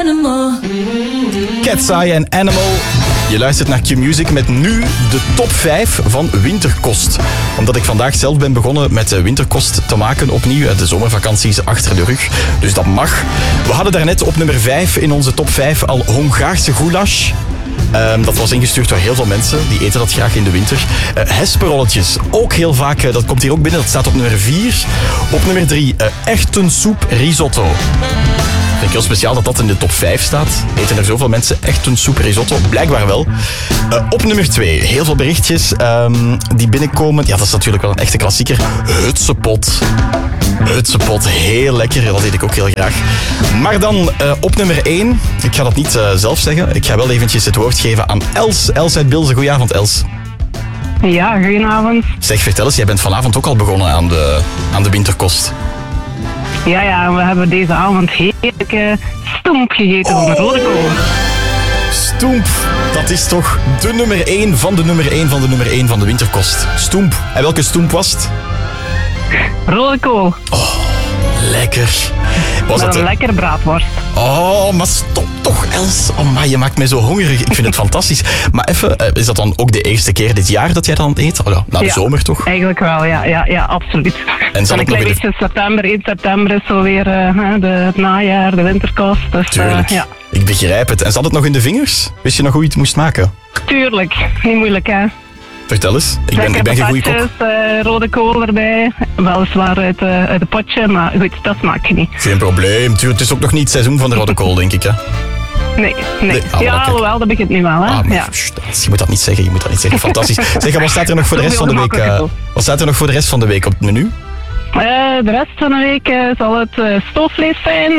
Cat's Eye en Animal. Je luistert naar Q-Music met nu de top 5 van winterkost. Omdat ik vandaag zelf ben begonnen met de winterkost te maken opnieuw. De zomervakantie is achter de rug, dus dat mag. We hadden daarnet op nummer 5 in onze top 5 al Hongaarse goulash. Dat was ingestuurd door heel veel mensen. Die eten dat graag in de winter. Hesperolletjes, ook heel vaak. Dat komt hier ook binnen. Dat staat op nummer 4. Op nummer 3, erwtensoep risotto. Ik vind het heel speciaal dat dat in de top 5 staat. Eten er zoveel mensen erwtensoep risotto? Blijkbaar wel. Op nummer 2, heel veel berichtjes die binnenkomen. Ja, dat is natuurlijk wel een echte klassieker. Hutsepot, heel lekker. Dat eet ik ook heel graag. Maar dan op nummer 1. Ik ga dat niet zelf zeggen. Ik ga wel eventjes het woord geven aan Els. Els uit Bilze. Goedenavond, Els. Ja, goedenavond. Zeg, vertel eens, jij bent vanavond ook al begonnen aan de winterkost. Ja, we hebben deze avond heerlijke stoemp gegeten van de rode kool. Stoemp, dat is toch de nummer 1 van de nummer 1 van de nummer 1 van de winterkost. Stoemp. En welke stoemp was het? Rode kool. Oh, lekker. Was met een lekker braadworst. Oh, maar stop toch, Els. Oh, maar je maakt mij zo hongerig. Ik vind het fantastisch. Maar even, is dat dan ook de eerste keer dit jaar dat jij dan eet? Oh, ja, na de zomer toch? Eigenlijk wel, ja, absoluut. En een klein beetje september, 1 september is zo weer het najaar, de winterkost. Dus, tuurlijk. Ja. Ik begrijp het. En zat het nog in de vingers? Wist je nog hoe je het moest maken? Tuurlijk. Niet moeilijk, hè? Vertel eens. Ik ben geen goede kok. Rode kool erbij. Weliswaar uit het potje, maar goed, dat smaakt je niet. Geen probleem. Het is ook nog niet het seizoen van de rode kool, denk ik, hè? Nee. Alhoewel, dat begint nu wel, hè? Maar, je moet dat niet zeggen. Fantastisch. Zeg, wat staat er nog voor de rest van de week? Wat staat er nog voor de rest van de week op het menu? De rest van de week zal het stoofvlees zijn.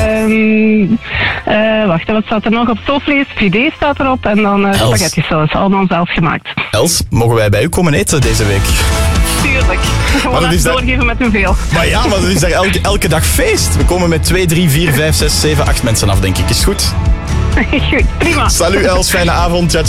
Wat staat er nog op stoofvlees? Fidee staat erop en dan spaghetti saus. Allemaal zelf gemaakt. Els, mogen wij bij u komen eten deze week? Tuurlijk. Gewoon even doorgeven met hoeveel. Maar ja, maar het is daar elke dag feest. We komen met 2, 3, 4, 5, 6, 7, 8 mensen af, denk ik. Is het goed? Goed, prima. Salut Els, fijne avond.